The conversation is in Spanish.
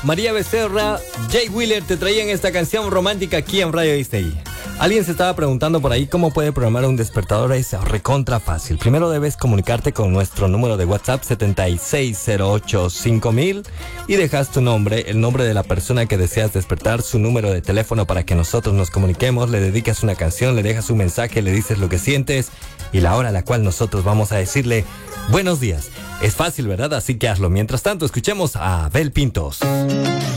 María Becerra, Jay Wheeler te traían esta canción romántica aquí en Radio Disney. Alguien se estaba preguntando por ahí cómo puede programar un despertador. Es recontra fácil. Primero debes comunicarte con nuestro número de WhatsApp 76085000 y dejas tu nombre, el nombre de la persona que deseas despertar, su número de teléfono para que nosotros nos comuniquemos, le dedicas una canción, le dejas un mensaje, le dices lo que sientes y la hora a la cual nosotros vamos a decirle buenos días. Es fácil, ¿verdad? Así que hazlo. Mientras tanto, escuchemos a Abel Pintos.